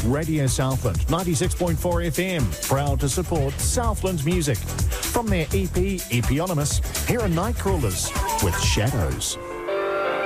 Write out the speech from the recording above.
Radio Southland 96.4 FM, proud to support Southland music. From their EP, Eponymous, here are Nightcrawlers with Shadows.